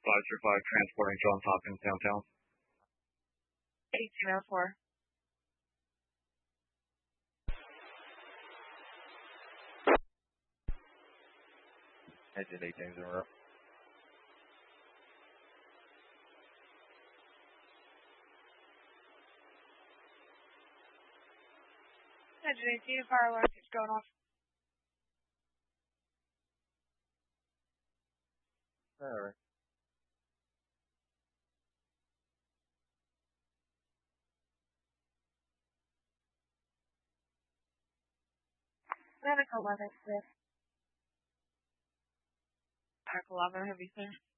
535 transporting Johns Hopkins downtown. 1804. Engine 18-0. Engine 18, fire alarm keeps going off. Alright. Medical 11, 6. Medical 11, have you seen?